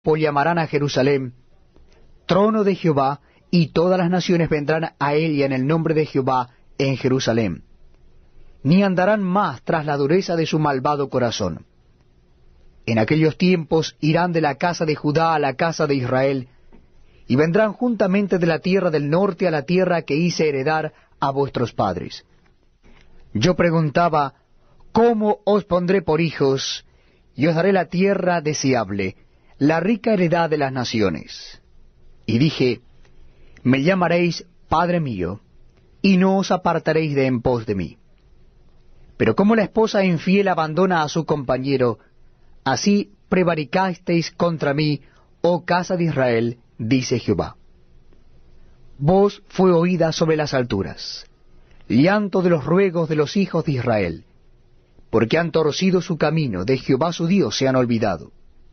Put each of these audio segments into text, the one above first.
tiempo llamarán a Jerusalén trono de Jehová, y todas las naciones vendrán a ella en el nombre de Jehová en Jerusalén. Ni andarán más tras la dureza de su malvado corazón. En aquellos tiempos irán de la casa de Judá a la casa de Israel, y vendrán juntamente de la tierra del norte a la tierra que hice heredar a vuestros padres. Yo preguntaba, ¿cómo os pondré por hijos, y os daré la tierra deseable, la rica heredad de las naciones? Y dije, me llamaréis Padre mío, y no os apartaréis de en pos de mí. Pero como la esposa infiel abandona a su compañero, así prevaricasteis contra mí, oh casa de Israel, dice Jehová. Voz fue oída sobre las alturas, llanto de los ruegos de los hijos de Israel, porque han torcido su camino, de Jehová su Dios se han olvidado.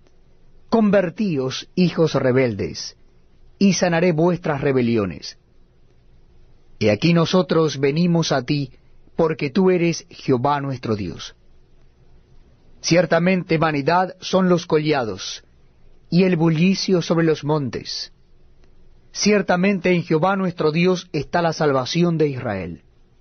Convertíos, hijos rebeldes, y sanaré vuestras rebeliones. He aquí nosotros venimos a ti, porque tú eres Jehová nuestro Dios. Ciertamente vanidad son los collados, y el bullicio sobre los montes. Ciertamente en Jehová nuestro Dios está la salvación de Israel.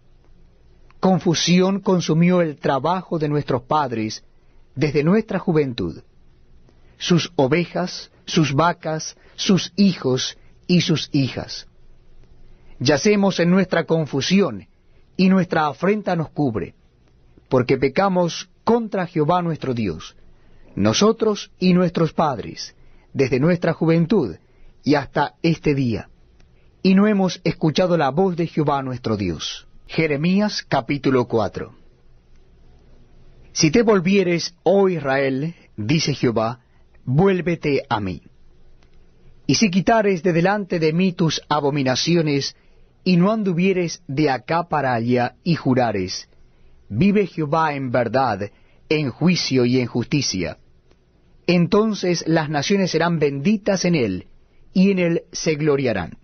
Confusión consumió el trabajo de nuestros padres desde nuestra juventud. Sus ovejas, sus vacas, sus hijos y sus hijas. Yacemos en nuestra confusión, y nuestra afrenta nos cubre, porque pecamos contra Jehová nuestro Dios, nosotros y nuestros padres, desde nuestra juventud y hasta este día, y no hemos escuchado la voz de Jehová nuestro Dios. Jeremías capítulo 4. Si te volvieres, oh Israel, dice Jehová, vuélvete a mí. Y si quitares de delante de mí tus abominaciones, y no anduvieres de acá para allá, y jurares, vive Jehová en verdad, en juicio y en justicia, entonces las naciones serán benditas en él, y en él se gloriarán.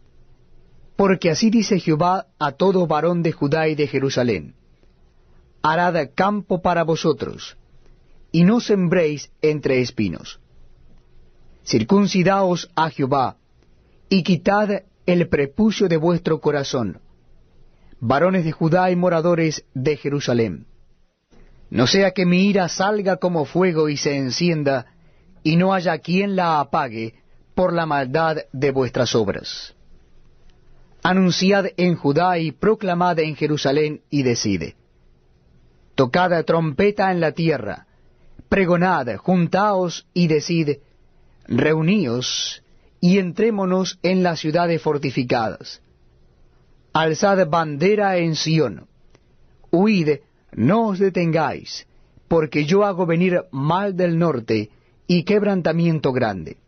Porque así dice Jehová a todo varón de Judá y de Jerusalén, harad campo para vosotros, y no sembréis entre espinos. Circuncidaos a Jehová, y quitad el prepucio de vuestro corazón, varones de Judá y moradores de Jerusalén. No sea que mi ira salga como fuego y se encienda, y no haya quien la apague por la maldad de vuestras obras. Anunciad en Judá y proclamad en Jerusalén y decid. Tocad trompeta en la tierra, pregonad, juntaos y decid, reuníos y entrémonos en las ciudades fortificadas. Alzad bandera en Sión, huid, no os detengáis, porque yo hago venir mal del norte y quebrantamiento grande.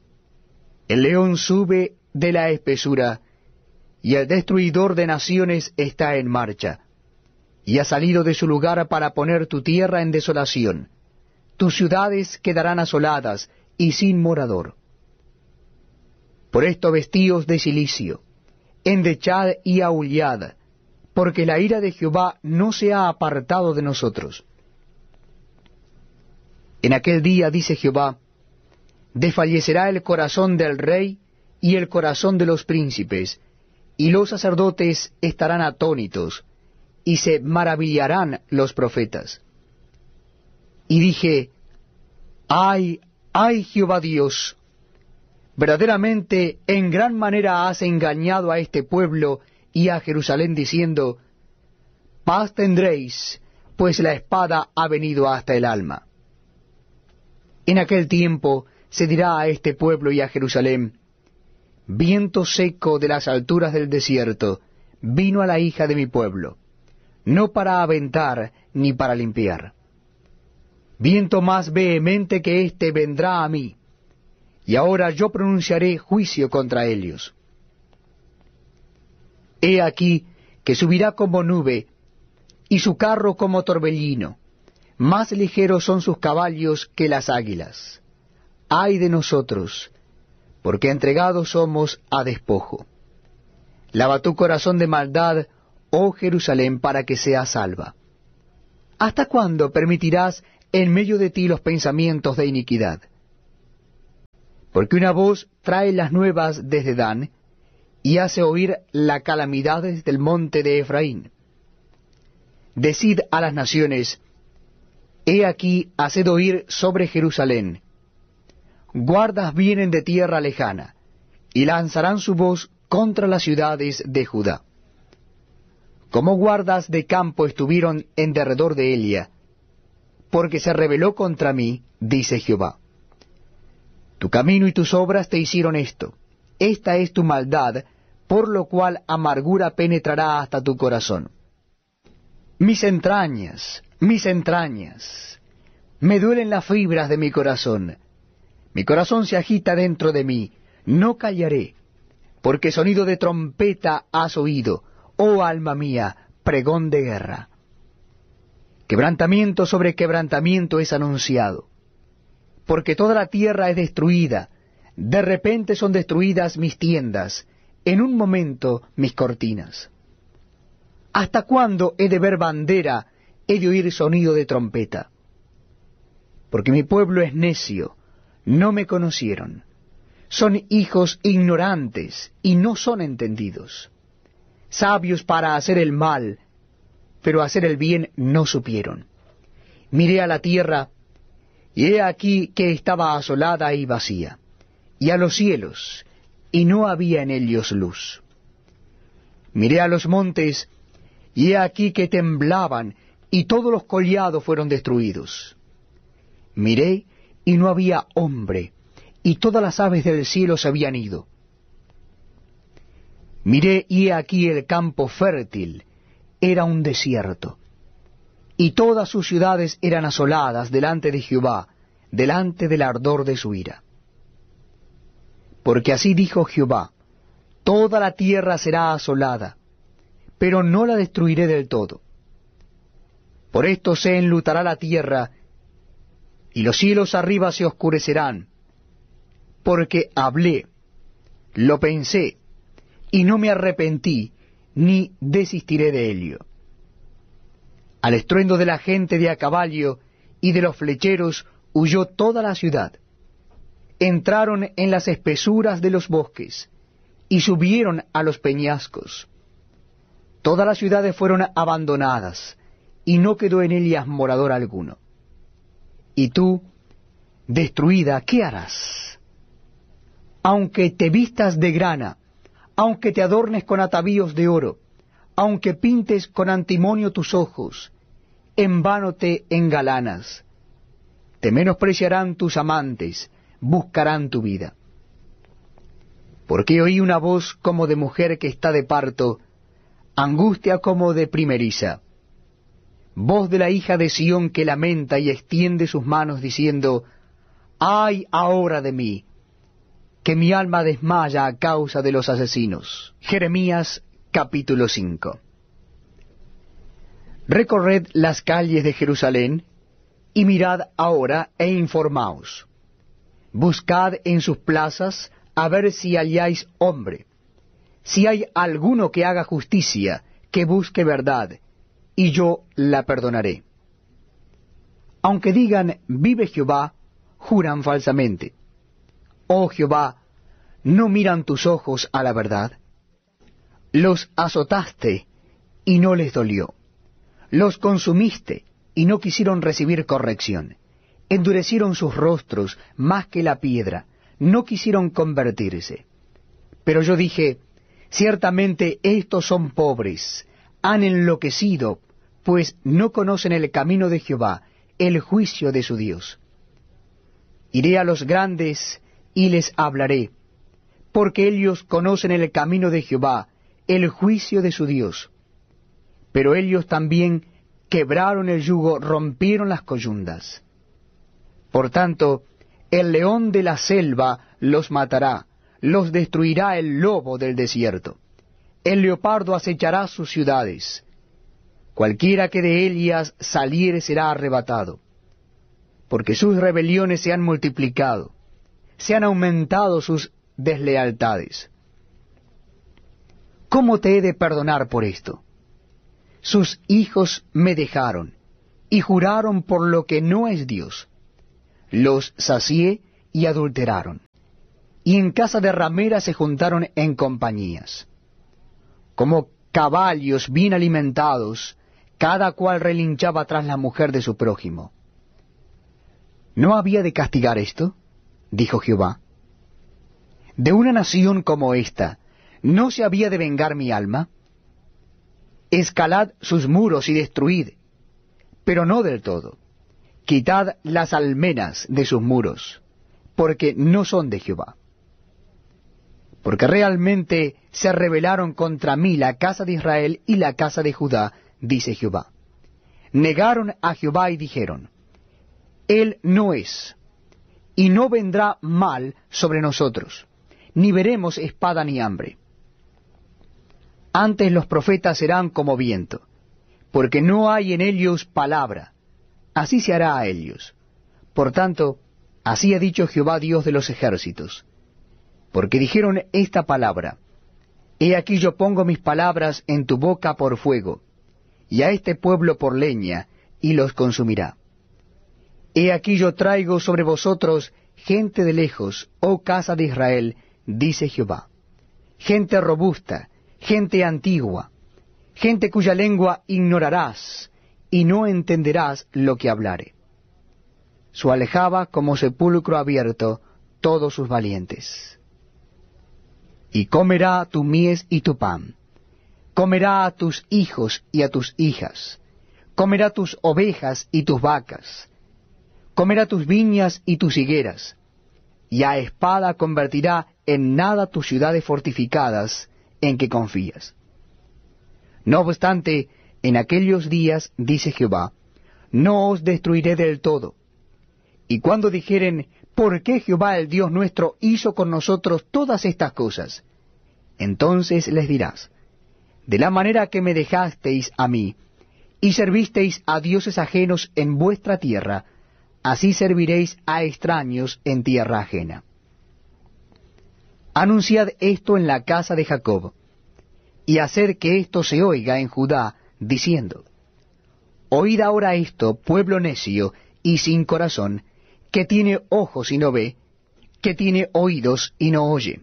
El león sube de la espesura, y el destruidor de naciones está en marcha, y ha salido de su lugar para poner tu tierra en desolación. Tus ciudades quedarán asoladas y sin morador. Por esto vestíos de cilicio, endechad y aullad, porque la ira de Jehová no se ha apartado de nosotros. En aquel día, dice Jehová, desfallecerá el corazón del rey y el corazón de los príncipes, y los sacerdotes estarán atónitos, y se maravillarán los profetas. Y dije, ¡ay, ay Jehová Dios! Verdaderamente en gran manera has engañado a este pueblo y a Jerusalén diciendo, paz tendréis, pues la espada ha venido hasta el alma. En aquel tiempo se dirá a este pueblo y a Jerusalén, viento seco de las alturas del desierto vino a la hija de mi pueblo, no para aventar ni para limpiar. Viento más vehemente que éste vendrá a mí, y ahora yo pronunciaré juicio contra ellos. He aquí que subirá como nube, y su carro como torbellino, más ligeros son sus caballos que las águilas. ¡Ay de nosotros! Porque entregados somos a despojo. Lava tu corazón de maldad, oh Jerusalén, para que seas salva. ¿Hasta cuándo permitirás en medio de ti los pensamientos de iniquidad? Porque una voz trae las nuevas desde Dan, y hace oír la calamidad desde el monte de Efraín. Decid a las naciones, he aquí, haced oír sobre Jerusalén. Guardas vienen de tierra lejana, y lanzarán su voz contra las ciudades de Judá. Como guardas de campo estuvieron en derredor de Elia, porque se rebeló contra mí, dice Jehová. Tu camino y tus obras te hicieron esto. Esta es tu maldad, por lo cual amargura penetrará hasta tu corazón. Mis entrañas, me duelen las fibras de mi corazón. Mi corazón se agita dentro de mí, no callaré, porque sonido de trompeta has oído, oh alma mía, pregón de guerra. Quebrantamiento sobre quebrantamiento es anunciado, porque toda la tierra es destruida, de repente son destruidas mis tiendas, en un momento mis cortinas. ¿Hasta cuándo he de ver bandera, he de oír sonido de trompeta? Porque mi pueblo es necio, no me conocieron. Son hijos ignorantes y no son entendidos. Sabios para hacer el mal, pero hacer el bien no supieron. Miré a la tierra, y he aquí que estaba asolada y vacía, y a los cielos, y no había en ellos luz. Miré a los montes, y he aquí que temblaban, y todos los collados fueron destruidos. Miré, y no había hombre, y todas las aves del cielo se habían ido. Miré, y he aquí el campo fértil era un desierto, y todas sus ciudades eran asoladas delante de Jehová, delante del ardor de su ira. Porque así dijo Jehová, toda la tierra será asolada, pero no la destruiré del todo. Por esto se enlutará la tierra, y los cielos arriba se oscurecerán, porque hablé, lo pensé, y no me arrepentí, ni desistiré de ello. Al estruendo de la gente de a caballo y de los flecheros huyó toda la ciudad. Entraron en las espesuras de los bosques, y subieron a los peñascos. Todas las ciudades fueron abandonadas, y no quedó en ellas morador alguno. Y tú, destruida, ¿qué harás? Aunque te vistas de grana, aunque te adornes con atavíos de oro, aunque pintes con antimonio tus ojos, en vano te engalanas. Te menospreciarán tus amantes, buscarán tu vida. Porque oí una voz como de mujer que está de parto, angustia como de primeriza. Voz de la hija de Sión que lamenta y extiende sus manos diciendo, ¡ay ahora de mí! Que mi alma desmaya a causa de los asesinos. Jeremías capítulo 5. Recorred las calles de Jerusalén, y mirad ahora e informaos. Buscad en sus plazas a ver si halláis hombre, si hay alguno que haga justicia, que busque verdad, y yo la perdonaré. Aunque digan, vive Jehová, juran falsamente. Oh Jehová, ¿no miran tus ojos a la verdad? Los azotaste, y no les dolió. Los consumiste, y no quisieron recibir corrección. Endurecieron sus rostros más que la piedra, no quisieron convertirse. Pero yo dije, ciertamente estos son pobres, han enloquecido, pues no conocen el camino de Jehová, el juicio de su Dios. Iré a los grandes y les hablaré, porque ellos conocen el camino de Jehová, el juicio de su Dios. Pero ellos también quebraron el yugo, rompieron las coyundas. Por tanto, el león de la selva los matará, los destruirá el lobo del desierto. El leopardo acechará sus ciudades. Cualquiera que de ellas saliere será arrebatado. Porque sus rebeliones se han multiplicado, se han aumentado sus deslealtades. ¿Cómo te he de perdonar por esto? Sus hijos me dejaron, y juraron por lo que no es Dios. Los sacié y adulteraron. y en casa de ramera se juntaron en compañías. Como caballos bien alimentados, cada cual relinchaba tras la mujer de su prójimo. ¿No había de castigar esto?, dijo Jehová. ¿De una nación como esta no se había de vengar mi alma? Escalad sus muros y destruid, pero no del todo. Quitad las almenas de sus muros, porque no son de Jehová. Porque realmente se rebelaron contra mí la casa de Israel y la casa de Judá, dice Jehová. Negaron a Jehová y dijeron, Él no es, y no vendrá mal sobre nosotros, ni veremos espada ni hambre. Antes los profetas serán como viento, porque no hay en ellos palabra, así se hará a ellos. Por tanto, así ha dicho Jehová Dios de los ejércitos, porque dijeron esta palabra, He aquí yo pongo mis palabras en tu boca por fuego, y a este pueblo por leña, y los consumirá. He aquí yo traigo sobre vosotros gente de lejos, oh casa de Israel, dice Jehová, gente robusta, gente antigua, gente cuya lengua ignorarás, y no entenderás lo que hablare. Su alejaba como sepulcro abierto todos sus valientes. Y comerá tu mies y tu pan, comerá a tus hijos y a tus hijas, comerá tus ovejas y tus vacas, comerá tus viñas y tus higueras, y a espada convertirá en nada tus ciudades fortificadas en que confías. No obstante, en aquellos días, dice Jehová, no os destruiré del todo. Y cuando dijeren, ¿por qué Jehová el Dios nuestro hizo con nosotros todas estas cosas? Entonces les dirás, de la manera que me dejasteis a mí, y servisteis a dioses ajenos en vuestra tierra, así serviréis a extraños en tierra ajena. Anunciad esto en la casa de Jacob, y haced que esto se oiga en Judá, diciendo, Oíd ahora esto, pueblo necio y sin corazón, que tiene ojos y no ve, que tiene oídos y no oye.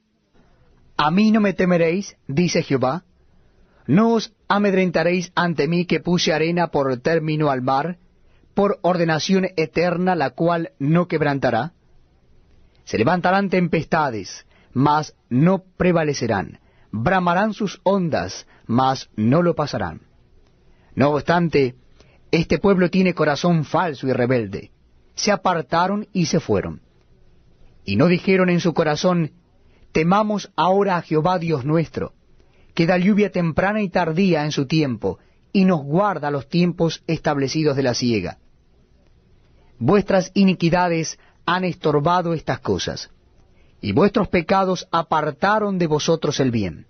¿A mí no me temeréis? Dice Jehová. ¿No os amedrentaréis ante mí que puse arena por término al mar, por ordenación eterna la cual no quebrantará? Se levantarán tempestades, mas no prevalecerán. Bramarán sus ondas, mas no lo pasarán. No obstante, este pueblo tiene corazón falso y rebelde. Se apartaron y se fueron. Y no dijeron en su corazón, temamos ahora a Jehová Dios nuestro, que da lluvia temprana y tardía en su tiempo, y nos guarda los tiempos establecidos de la siega. Vuestras iniquidades han estorbado estas cosas, y vuestros pecados apartaron de vosotros el bien.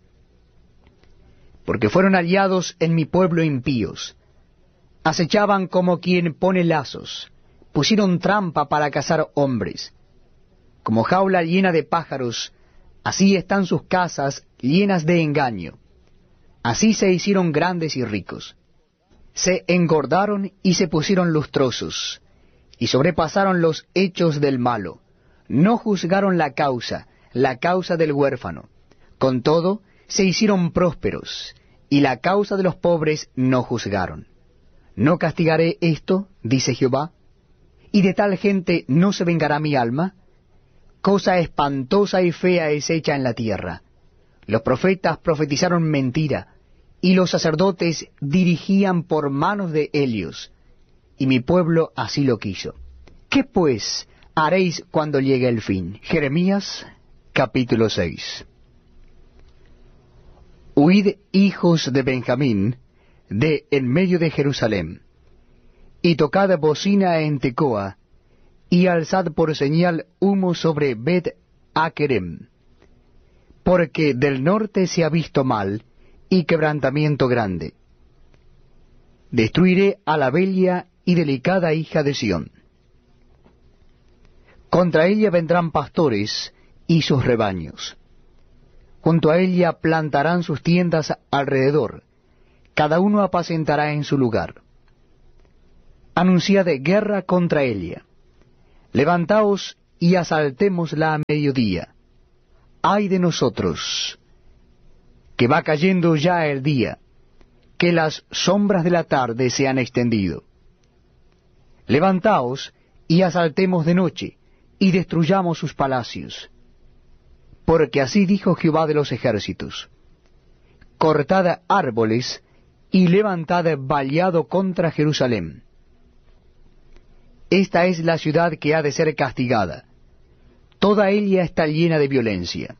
Porque fueron aliados en mi pueblo impíos, acechaban como quien pone lazos, pusieron trampa para cazar hombres. Como jaula llena de pájaros, así están sus casas llenas de engaño. Así se hicieron grandes y ricos. Se engordaron y se pusieron lustrosos, y sobrepasaron los hechos del malo. No juzgaron la causa del huérfano. Con todo, se hicieron prósperos, y la causa de los pobres no juzgaron. ¿No castigaré esto? Dice Jehová. ¿Y de tal gente no se vengará mi alma? Cosa espantosa y fea es hecha en la tierra. Los profetas profetizaron mentira, y los sacerdotes dirigían por manos de ellos, y mi pueblo así lo quiso. ¿Qué pues haréis cuando llegue el fin? Jeremías, capítulo 6. Huid, hijos de Benjamín, de en medio de Jerusalén, y tocad bocina en Tecoa, y alzad por señal humo sobre Bet-Akerem, porque del norte se ha visto mal, y quebrantamiento grande. Destruiré a la bella y delicada hija de Sión. Contra ella vendrán pastores y sus rebaños. Junto a ella plantarán sus tiendas alrededor, cada uno apacentará en su lugar. Anunciad guerra contra ella. Levantaos y asaltémosla a mediodía. Ay de nosotros, que va cayendo ya el día, que las sombras de la tarde se han extendido. Levantaos y asaltemos de noche, y destruyamos sus palacios. Porque así dijo Jehová de los ejércitos: cortad árboles y levantad vallado contra Jerusalén. Esta es la ciudad que ha de ser castigada. Toda ella está llena de violencia.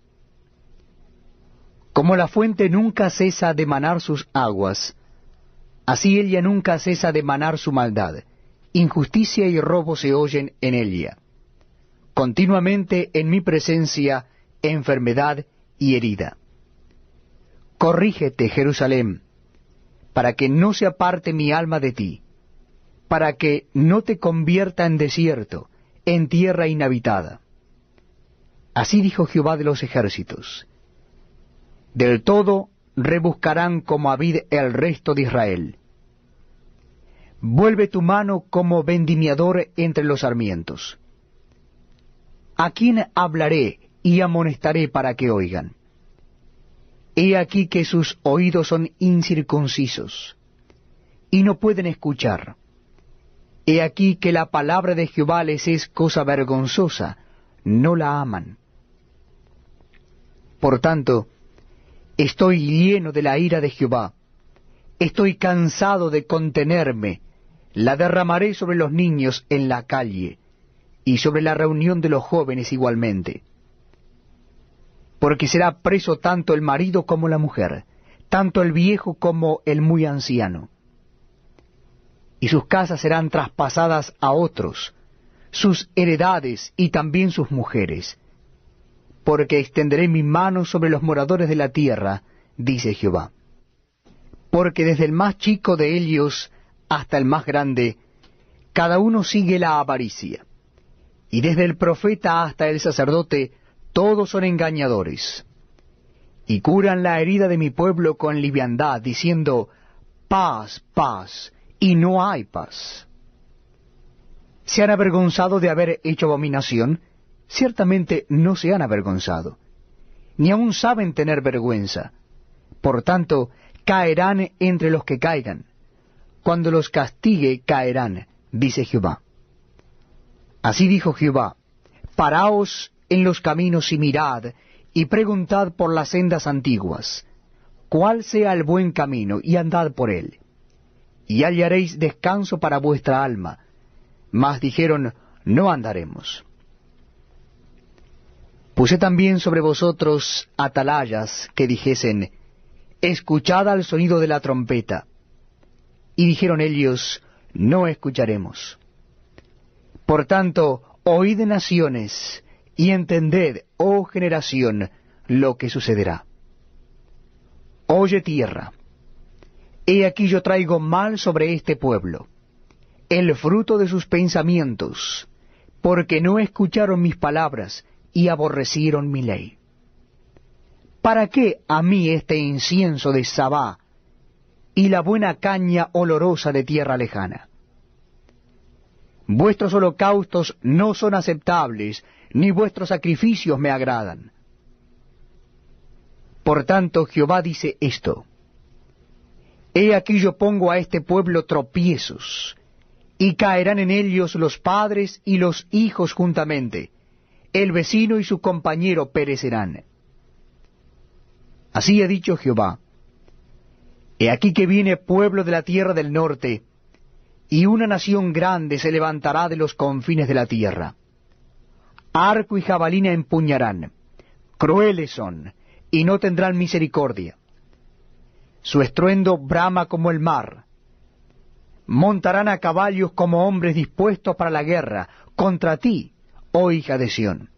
Como la fuente nunca cesa de manar sus aguas, así ella nunca cesa de manar su maldad. Injusticia y robo se oyen en ella. Continuamente en mi presencia, enfermedad y herida. Corrígete, Jerusalén, para que no se aparte mi alma de ti, para que no te convierta en desierto, en tierra inhabitada. Así dijo Jehová de los ejércitos: del todo rebuscarán como a vid el resto de Israel. Vuelve tu mano como vendimiador entre los sarmientos. ¿A quién hablaré y amonestaré para que oigan? He aquí que sus oídos son incircuncisos, y no pueden escuchar. He aquí que la palabra de Jehová les es cosa vergonzosa, no la aman. Por tanto, estoy lleno de la ira de Jehová, estoy cansado de contenerme, la derramaré sobre los niños en la calle, y sobre la reunión de los jóvenes igualmente. Porque será preso tanto el marido como la mujer, tanto el viejo como el muy anciano. Y sus casas serán traspasadas a otros, sus heredades y también sus mujeres, porque extenderé mi mano sobre los moradores de la tierra, dice Jehová. Porque desde el más chico de ellos hasta el más grande, cada uno sigue la avaricia, y desde el profeta hasta el sacerdote, todos son engañadores, y curan la herida de mi pueblo con liviandad, diciendo: paz, paz, y no hay paz. ¿Se han avergonzado de haber hecho abominación? Ciertamente no se han avergonzado, ni aun saben tener vergüenza. Por tanto, caerán entre los que caigan. Cuando los castigue, caerán, dice Jehová. Así dijo Jehová: paraos en los caminos y mirad, y preguntad por las sendas antiguas, cuál sea el buen camino, y andad por él, y hallaréis descanso para vuestra alma. Mas dijeron: no andaremos. Puse también sobre vosotros atalayas que dijesen: escuchad al sonido de la trompeta. Y dijeron ellos: no escucharemos. Por tanto, oíd naciones, y entended, oh generación, lo que sucederá. Oye tierra, he aquí yo traigo mal sobre este pueblo, el fruto de sus pensamientos, porque no escucharon mis palabras, y aborrecieron mi ley. ¿Para qué a mí este incienso de Sabá, y la buena caña olorosa de tierra lejana? Vuestros holocaustos no son aceptables, ni vuestros sacrificios me agradan. Por tanto, Jehová dice esto: he aquí yo pongo a este pueblo tropiezos, y caerán en ellos los padres y los hijos juntamente, el vecino y su compañero perecerán. Así ha dicho Jehová: he aquí que viene pueblo de la tierra del norte, y una nación grande se levantará de los confines de la tierra. Arco y jabalina empuñarán, crueles son, y no tendrán misericordia. Su estruendo brama como el mar. Montarán a caballos como hombres dispuestos para la guerra, contra ti, oh hija de Sión.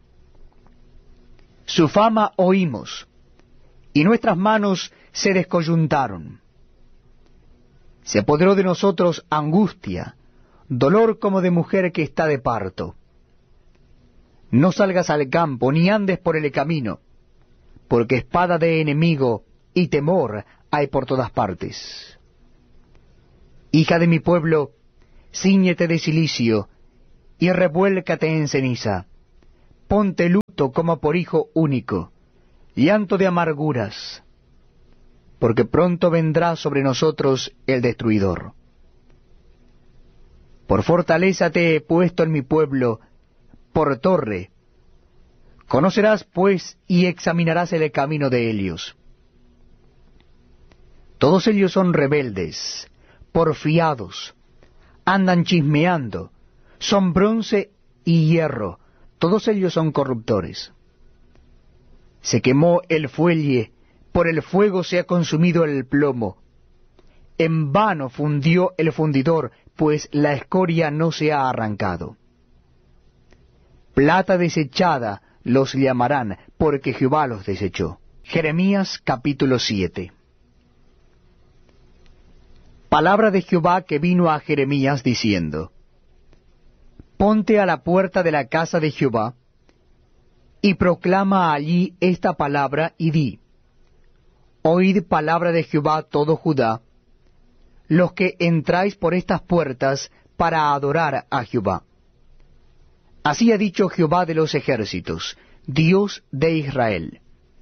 Su fama oímos, y nuestras manos se descoyuntaron. Se apoderó de nosotros angustia, dolor como de mujer que está de parto. No salgas al campo, ni andes por el camino, porque espada de enemigo y temor hay por todas partes. Hija de mi pueblo, cíñete de cilicio, y revuélcate en ceniza. Ponte luto como por hijo único, llanto de amarguras, porque pronto vendrá sobre nosotros el destruidor. Por fortaleza te he puesto en mi pueblo, por torre. Conocerás, pues, y examinarás el camino de ellos. Todos ellos son rebeldes, porfiados, andan chismeando, son bronce y hierro, todos ellos son corruptores. Se quemó el fuelle, por el fuego se ha consumido el plomo. En vano fundió el fundidor, pues la escoria no se ha arrancado. Plata desechada los llamarán, porque Jehová los desechó. Jeremías capítulo 7. Palabra de Jehová que vino a Jeremías diciendo: Ponte a la puerta de la casa de Jehová, y proclama allí esta palabra, y di: Oíd palabra de Jehová todo Judá, los que entráis por estas puertas para adorar a Jehová. Así ha dicho Jehová de los ejércitos, Dios de Israel: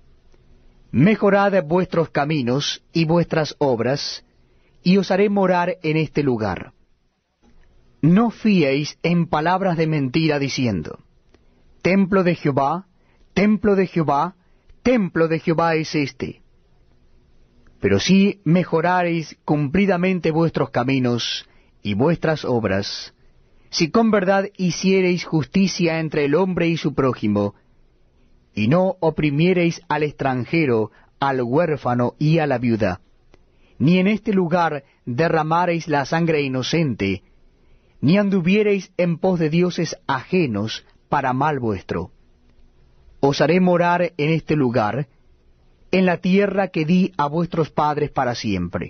Mejorad vuestros caminos y vuestras obras, y os haré morar en este lugar. No fiéis en palabras de mentira diciendo: Templo de Jehová, templo de Jehová, templo de Jehová es este. Pero si mejorareis cumplidamente vuestros caminos y vuestras obras, si con verdad hiciereis justicia entre el hombre y su prójimo, y no oprimiereis al extranjero, al huérfano y a la viuda, ni en este lugar derramareis la sangre inocente, ni anduviereis en pos de dioses ajenos para mal vuestro, os haré morar en este lugar, en la tierra que di a vuestros padres para siempre.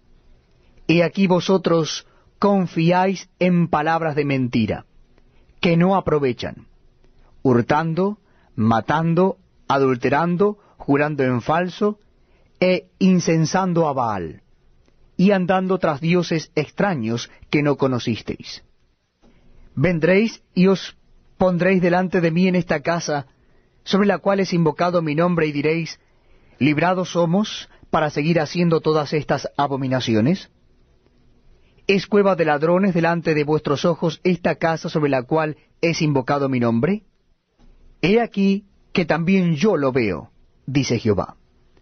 He aquí vosotros confiáis en palabras de mentira, que no aprovechan, hurtando, matando, adulterando, jurando en falso, e incensando a Baal, y andando tras dioses extraños que no conocisteis. Vendréis y os pondréis delante de mí en esta casa, sobre la cual es invocado mi nombre, y diréis: ¿Librados somos para seguir haciendo todas estas abominaciones? ¿Es cueva de ladrones delante de vuestros ojos esta casa sobre la cual es invocado mi nombre? He aquí que también yo lo veo, dice Jehová.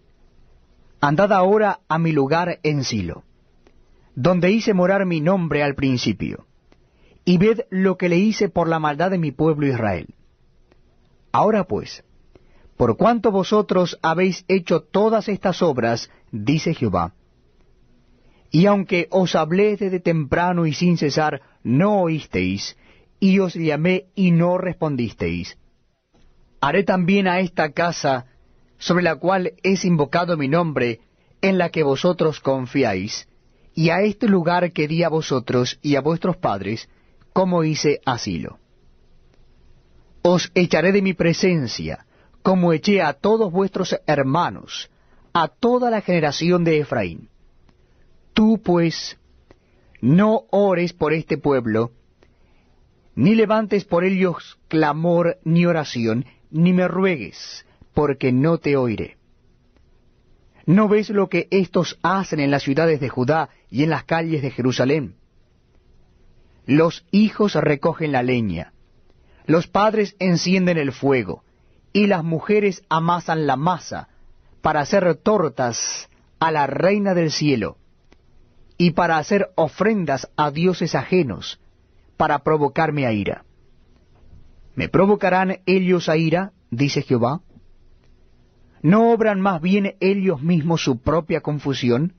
Andad ahora a mi lugar en Silo, donde hice morar mi nombre al principio, y ved lo que le hice por la maldad de mi pueblo Israel. Ahora pues, por cuanto vosotros habéis hecho todas estas obras, dice Jehová, y aunque os hablé desde temprano y sin cesar, no oísteis, y os llamé y no respondisteis, haré también a esta casa, sobre la cual es invocado mi nombre, en la que vosotros confiáis, y a este lugar que di a vosotros y a vuestros padres, como hice a Silo. Os echaré de mi presencia, como eché a todos vuestros hermanos, a toda la generación de Efraín. Tú, pues, no ores por este pueblo, ni levantes por ellos clamor ni oración, ni me ruegues, porque no te oiré. ¿No ves lo que éstos hacen en las ciudades de Judá y en las calles de Jerusalén? Los hijos recogen la leña, los padres encienden el fuego, y las mujeres amasan la masa para hacer tortas a la reina del cielo, y para hacer ofrendas a dioses ajenos, para provocarme a ira. ¿Me provocarán ellos a ira? Dice Jehová. ¿No obran más bien ellos mismos su propia confusión?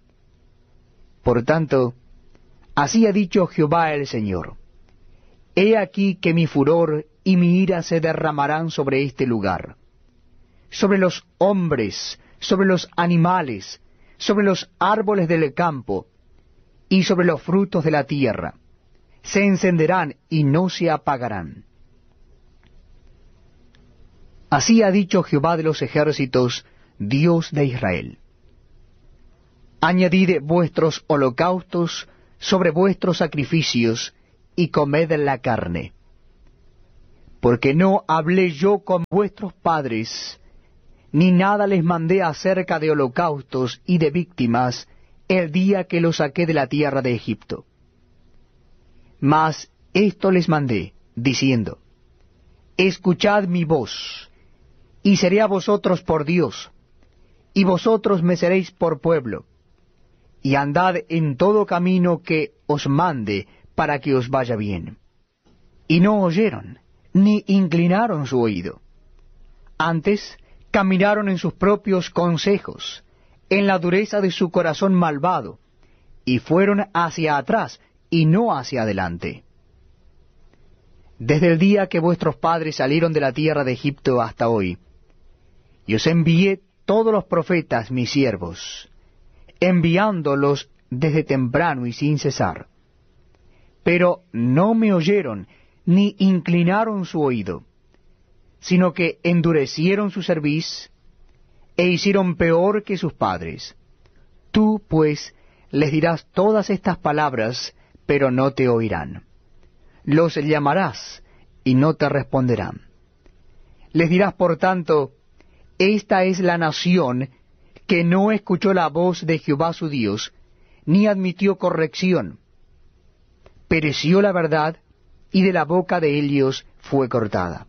Por tanto, así ha dicho Jehová el Señor: He aquí que mi furor y mi ira se derramarán sobre este lugar, sobre los hombres, sobre los animales, sobre los árboles del campo, y sobre los frutos de la tierra. Se encenderán y no se apagarán. Así ha dicho Jehová de los ejércitos, Dios de Israel: Añadid vuestros holocaustos sobre vuestros sacrificios, y comed la carne. Porque no hablé yo con vuestros padres, ni nada les mandé acerca de holocaustos y de víctimas el día que los saqué de la tierra de Egipto. Mas esto les mandé, diciendo, escuchad mi voz, y seré a vosotros por Dios, y vosotros me seréis por pueblo, y andad en todo camino que os mande para que os vaya bien. Y no oyeron, ni inclinaron su oído. Antes caminaron en sus propios consejos, en la dureza de su corazón malvado, y fueron hacia atrás, y no hacia adelante. Desde el día que vuestros padres salieron de la tierra de Egipto hasta hoy, y os envié todos los profetas, mis siervos, enviándolos desde temprano y sin cesar. Pero no me oyeron, ni inclinaron su oído, sino que endurecieron su cerviz, e hicieron peor que sus padres. Tú, pues, les dirás todas estas palabras, pero no te oirán. Los llamarás, y no te responderán. Les dirás, por tanto, esta es la nación que no escuchó la voz de Jehová su Dios, ni admitió corrección. Pereció la verdad, y de la boca de ellos fue cortada.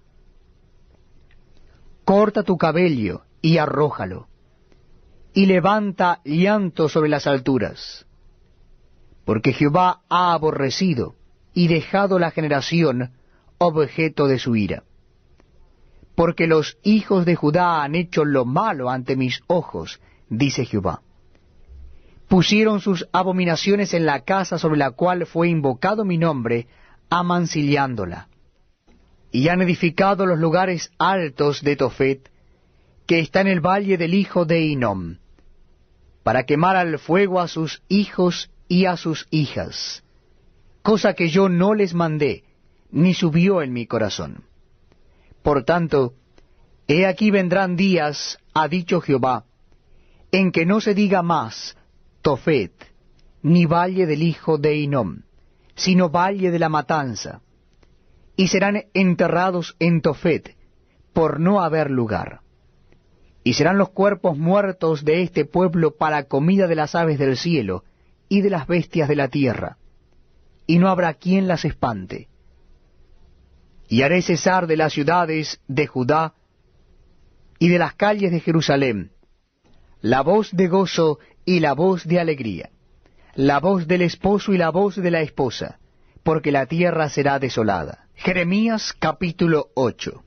Corta tu cabello, y arrójalo, y levanta llanto sobre las alturas, porque Jehová ha aborrecido y dejado la generación objeto de su ira. Porque los hijos de Judá han hecho lo malo ante mis ojos, dice Jehová. Pusieron sus abominaciones en la casa sobre la cual fue invocado mi nombre, amancillándola. Y han edificado los lugares altos de Tofet, que está en el valle del hijo de Hinnom, para quemar al fuego a sus hijos y a sus hijas, cosa que yo no les mandé, ni subió en mi corazón. Por tanto, he aquí vendrán días, ha dicho Jehová, en que no se diga más Tofet, ni valle del hijo de Hinnom, sino valle de la matanza, y serán enterrados en Tofet, por no haber lugar. Y serán los cuerpos muertos de este pueblo para comida de las aves del cielo y de las bestias de la tierra, y no habrá quien las espante. Y haré cesar de las ciudades de Judá y de las calles de Jerusalén la voz de gozo y la voz de alegría, la voz del esposo y la voz de la esposa, porque la tierra será desolada. Jeremías capítulo 8.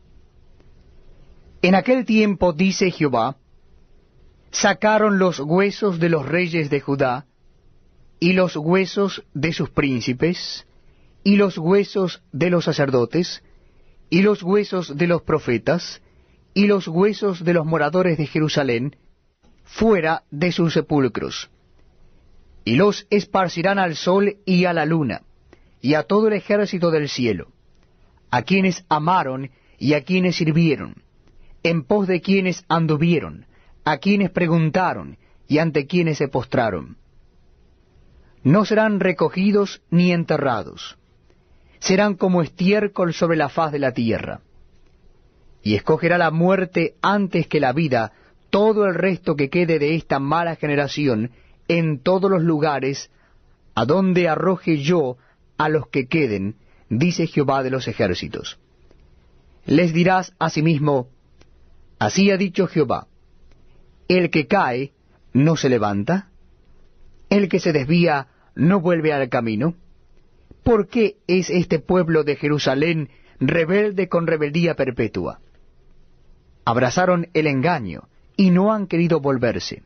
En aquel tiempo, dice Jehová, sacaron los huesos de los reyes de Judá, y los huesos de sus príncipes, y los huesos de los sacerdotes, y los huesos de los profetas, y los huesos de los moradores de Jerusalén, fuera de sus sepulcros. Y los esparcirán al sol y a la luna, y a todo el ejército del cielo, a quienes amaron y a quienes sirvieron, en pos de quienes anduvieron, a quienes preguntaron, y ante quienes se postraron. No serán recogidos ni enterrados, serán como estiércol sobre la faz de la tierra. Y escogerá la muerte antes que la vida todo el resto que quede de esta mala generación en todos los lugares a donde arroje yo a los que queden, dice Jehová de los ejércitos. Les dirás asimismo, así ha dicho Jehová, el que cae no se levanta, el que se desvía no vuelve al camino. ¿Por qué es este pueblo de Jerusalén rebelde con rebeldía perpetua? Abrazaron el engaño y no han querido volverse.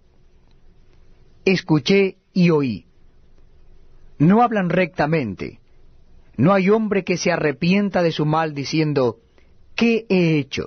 Escuché y oí. No hablan rectamente. No hay hombre que se arrepienta de su mal diciendo, ¿qué he hecho?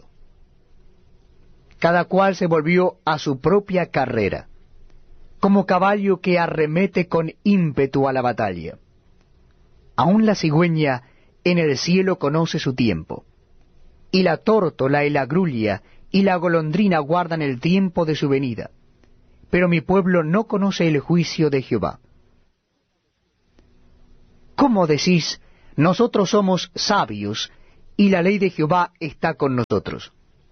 Cada cual se volvió a su propia carrera, como caballo que arremete con ímpetu a la batalla. Aun la cigüeña en el cielo conoce su tiempo, y la tórtola y la grulla y la golondrina guardan el tiempo de su venida, pero mi pueblo no conoce el juicio de Jehová. ¿Cómo decís, nosotros somos sabios, y la ley de Jehová está con nosotros?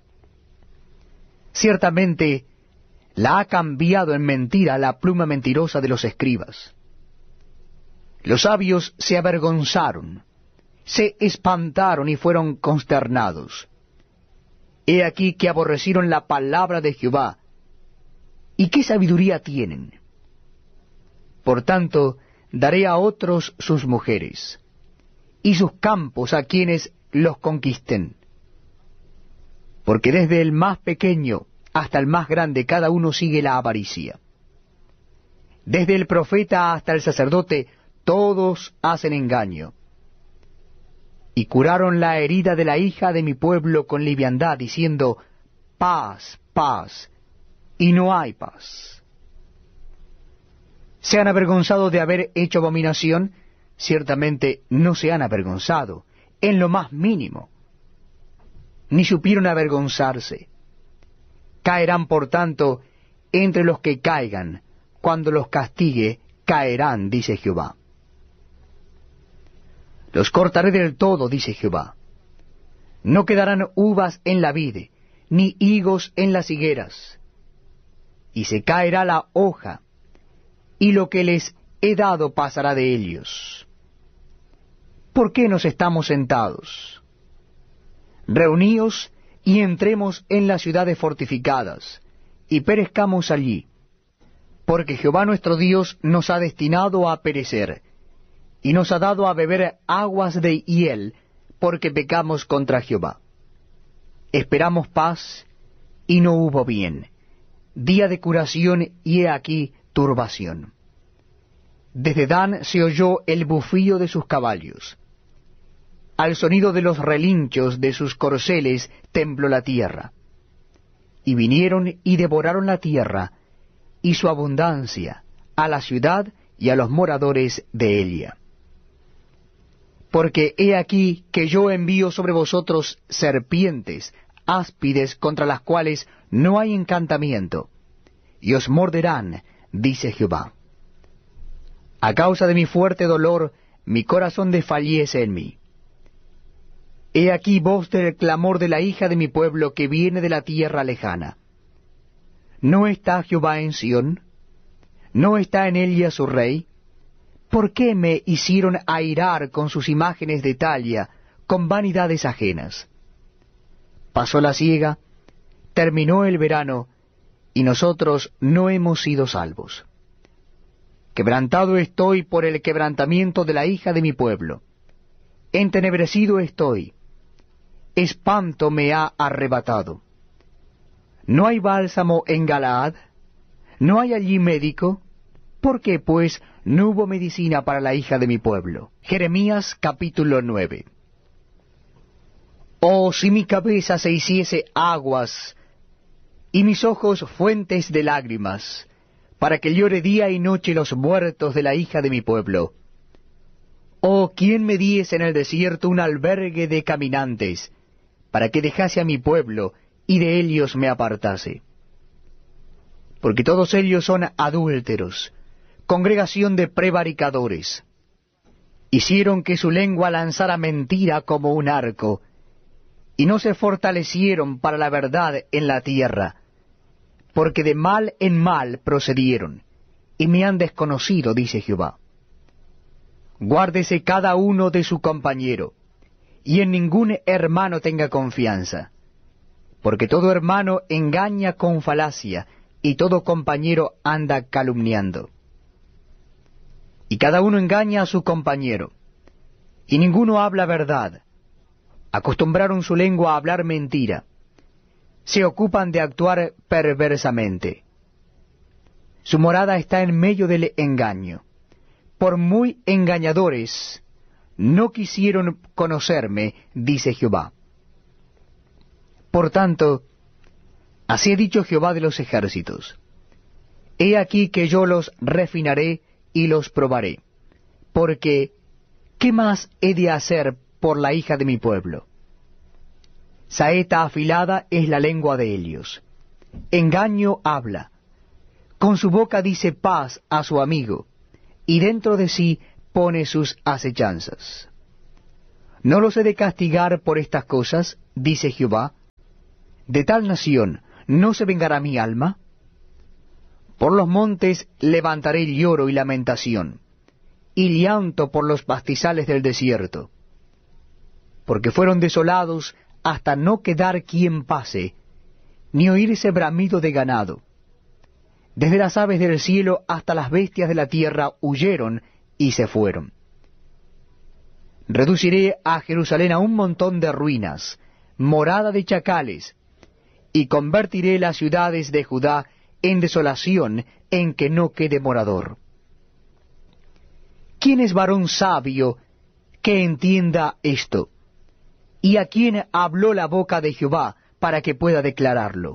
Ciertamente, la ha cambiado en mentira la pluma mentirosa de los escribas. Los sabios se avergonzaron, se espantaron y fueron consternados. He aquí que aborrecieron la palabra de Jehová. ¿Y qué sabiduría tienen? Por tanto, daré a otros sus mujeres, y sus campos a quienes los conquisten. Porque desde el más pequeño hasta el más grande cada uno sigue la avaricia. Desde el profeta hasta el sacerdote todos hacen engaño. Y curaron la herida de la hija de mi pueblo con liviandad, diciendo, paz, paz, y no hay paz. ¿Se han avergonzado de haber hecho abominación? Ciertamente no se han avergonzado, en lo más mínimo, ni supieron avergonzarse. Caerán, por tanto, entre los que caigan, cuando los castigue, caerán, dice Jehová. Los cortaré del todo, dice Jehová. No quedarán uvas en la vid, ni higos en las higueras. Y se caerá la hoja, y lo que les he dado pasará de ellos. ¿Por qué nos estamos sentados? Reuníos y entremos en las ciudades fortificadas, y perezcamos allí, porque Jehová nuestro Dios nos ha destinado a perecer, y nos ha dado a beber aguas de hiel, porque pecamos contra Jehová. Esperamos paz, y no hubo bien, día de curación, y he aquí turbación. Desde Dan se oyó el bufío de sus caballos. Al sonido de los relinchos de sus corceles tembló la tierra. Y vinieron y devoraron la tierra, y su abundancia, a la ciudad y a los moradores de ella. Porque he aquí que yo envío sobre vosotros serpientes, áspides contra las cuales no hay encantamiento, y os morderán, dice Jehová. A causa de mi fuerte dolor, mi corazón desfallece en mí. He aquí voz del clamor de la hija de mi pueblo que viene de la tierra lejana. ¿No está Jehová en Sión? ¿No está en ella su rey? ¿Por qué me hicieron airar con sus imágenes de talla, con vanidades ajenas? Pasó la siega, terminó el verano, y nosotros no hemos sido salvos. Quebrantado estoy por el quebrantamiento de la hija de mi pueblo. Entenebrecido estoy. Espanto me ha arrebatado. ¿No hay bálsamo en Galaad? ¿No hay allí médico? ¿Por qué, pues, no hubo medicina para la hija de mi pueblo? Jeremías capítulo 9. Oh, si mi cabeza se hiciese aguas, y mis ojos fuentes de lágrimas, para que llore día y noche los muertos de la hija de mi pueblo. Oh, ¿quién me diese en el desierto un albergue de caminantes, para que dejase a mi pueblo, y de ellos me apartase? Porque todos ellos son adúlteros, congregación de prevaricadores. Hicieron que su lengua lanzara mentira como un arco, y no se fortalecieron para la verdad en la tierra, porque de mal en mal procedieron, y me han desconocido, dice Jehová. Guárdese cada uno de su compañero, y en ningún hermano tenga confianza, porque todo hermano engaña con falacia, y todo compañero anda calumniando. Y cada uno engaña a su compañero, y ninguno habla verdad. Acostumbraron su lengua a hablar mentira, se ocupan de actuar perversamente. Su morada está en medio del engaño. Por muy engañadores, no quisieron conocerme, dice Jehová. Por tanto, así ha dicho Jehová de los ejércitos: He aquí que yo los refinaré y los probaré, porque ¿qué más he de hacer por la hija de mi pueblo? Saeta afilada es la lengua de ellos. Engaño habla. Con su boca dice paz a su amigo, y dentro de sí pone sus acechanzas. ¿No los he de castigar por estas cosas? Dice Jehová. ¿De tal nación no se vengará mi alma? Por los montes levantaré lloro y lamentación, y llanto por los pastizales del desierto, porque fueron desolados hasta no quedar quien pase, ni oírse bramido de ganado. Desde las aves del cielo hasta las bestias de la tierra huyeron y se fueron. Reduciré a Jerusalén a un montón de ruinas, morada de chacales, y convertiré las ciudades de Judá en desolación, en que no quede morador. ¿Quién es varón sabio que entienda esto? ¿Y a quién habló la boca de Jehová para que pueda declararlo?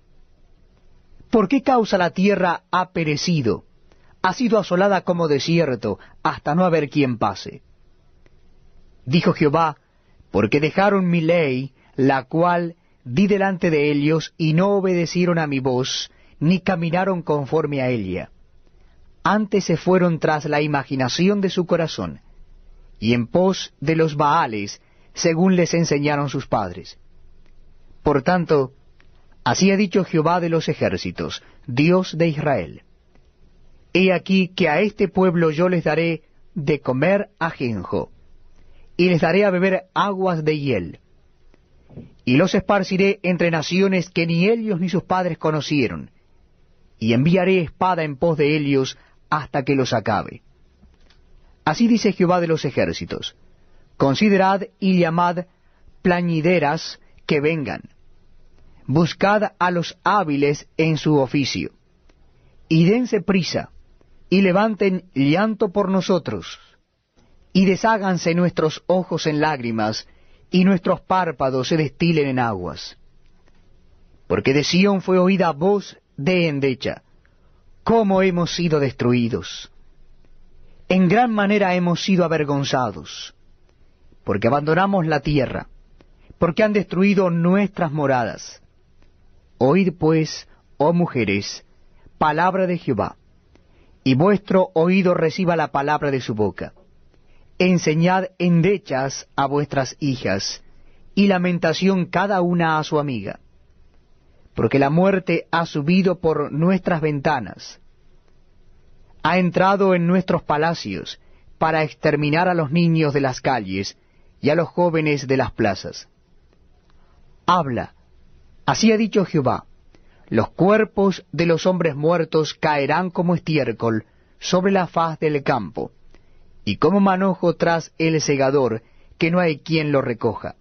¿Por qué causa la tierra ha perecido? Ha sido asolada como desierto, hasta no haber quien pase. Dijo Jehová, porque dejaron mi ley, la cual di delante de ellos, y no obedecieron a mi voz, ni caminaron conforme a ella. Antes se fueron tras la imaginación de su corazón, y en pos de los Baales, según les enseñaron sus padres. Por tanto, así ha dicho Jehová de los ejércitos, Dios de Israel: He aquí que a este pueblo yo les daré de comer ajenjo, y les daré a beber aguas de hiel, y los esparciré entre naciones que ni ellos ni sus padres conocieron, y enviaré espada en pos de ellos hasta que los acabe. Así dice Jehová de los ejércitos: Considerad y llamad plañideras que vengan. Buscad a los hábiles en su oficio, y dense prisa, y levanten llanto por nosotros, y desháganse nuestros ojos en lágrimas, y nuestros párpados se destilen en aguas. Porque de Sión fue oída voz de endecha: ¿Cómo hemos sido destruidos? En gran manera hemos sido avergonzados, porque abandonamos la tierra, porque han destruido nuestras moradas. Oíd pues, oh mujeres, palabra de Jehová, y vuestro oído reciba la palabra de su boca. Enseñad endechas a vuestras hijas, y lamentación cada una a su amiga. Porque la muerte ha subido por nuestras ventanas, ha entrado en nuestros palacios, para exterminar a los niños de las calles, y a los jóvenes de las plazas. Habla, así ha dicho Jehová: los cuerpos de los hombres muertos caerán como estiércol sobre la faz del campo, y como manojo tras el segador, que no hay quien lo recoja.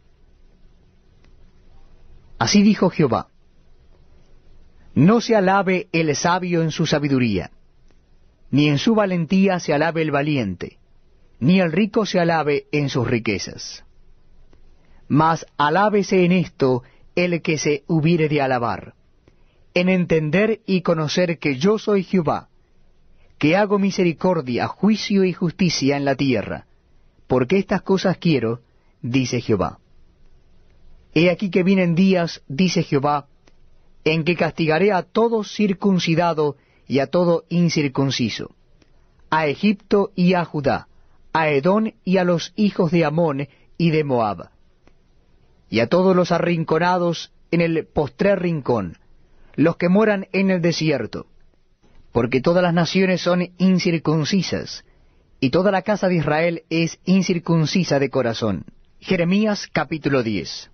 Así dijo Jehová: no se alabe el sabio en su sabiduría, ni en su valentía se alabe el valiente, ni el rico se alabe en sus riquezas. Mas alábese en esto el que se hubiere de alabar, en entender y conocer que yo soy Jehová, que hago misericordia, juicio y justicia en la tierra, porque estas cosas quiero, dice Jehová. He aquí que vienen días, dice Jehová, en que castigaré a todo circuncidado y a todo incircunciso, a Egipto y a Judá, a Edom y a los hijos de Amón y de Moab, y a todos los arrinconados en el postrer rincón, los que moran en el desierto, porque todas las naciones son incircuncisas, y toda la casa de Israel es incircuncisa de corazón. Jeremías capítulo 10.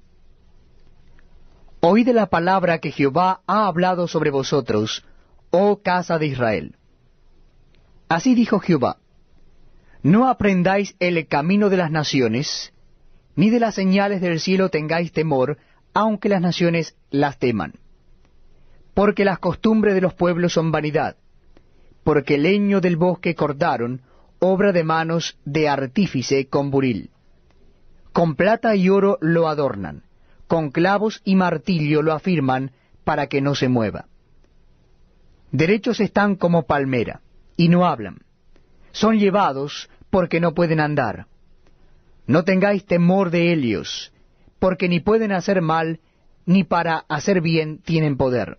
Oíd la palabra que Jehová ha hablado sobre vosotros, oh casa de Israel. Así dijo Jehová: no aprendáis el camino de las naciones, ni de las señales del cielo tengáis temor, aunque las naciones las teman. Porque las costumbres de los pueblos son vanidad, porque el leño del bosque cortaron, obra de manos de artífice con buril. Con plata y oro lo adornan, con clavos y martillo lo afirman para que no se mueva. Derechos están como palmera, y no hablan. Son llevados porque no pueden andar. No tengáis temor de ellos, porque ni pueden hacer mal, ni para hacer bien tienen poder.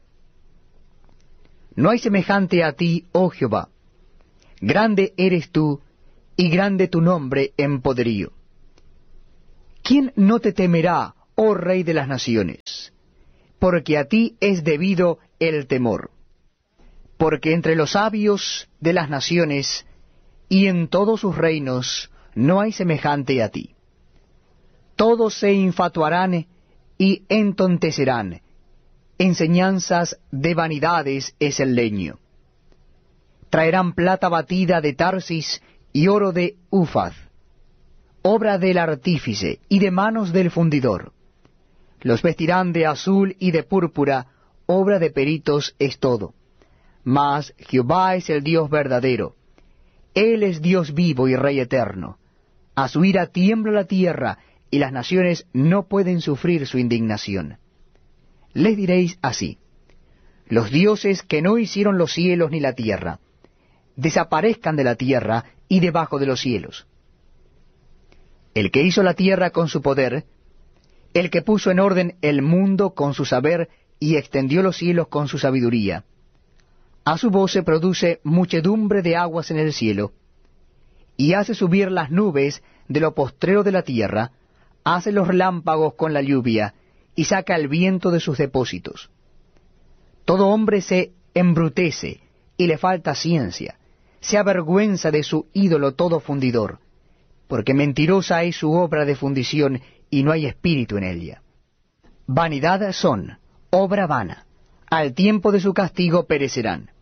No hay semejante a ti, oh Jehová. Grande eres tú, y grande tu nombre en poderío. ¿Quién no te temerá, oh Rey de las naciones? Porque a ti es debido el temor. Porque entre los sabios de las naciones y en todos sus reinos no hay semejante a ti. Todos se infatuarán y entontecerán. Enseñanzas de vanidades es el leño. Traerán plata batida de Tarsis y oro de Ufaz, obra del artífice y de manos del fundidor. Los vestirán de azul y de púrpura, obra de peritos es todo. Mas Jehová es el Dios verdadero. Él es Dios vivo y Rey eterno. A su ira tiembla la tierra, y las naciones no pueden sufrir su indignación. Les diréis así: los dioses que no hicieron los cielos ni la tierra, desaparezcan de la tierra y debajo de los cielos. El que hizo la tierra con su poder, el que puso en orden el mundo con su saber y extendió los cielos con su sabiduría. A su voz se produce muchedumbre de aguas en el cielo, y hace subir las nubes de lo postrero de la tierra, hace los relámpagos con la lluvia, y saca el viento de sus depósitos. Todo hombre se embrutece, y le falta ciencia, se avergüenza de su ídolo todo fundidor, porque mentirosa es su obra de fundición, y no hay espíritu en ella. Vanidad son, obra vana, al tiempo de su castigo perecerán.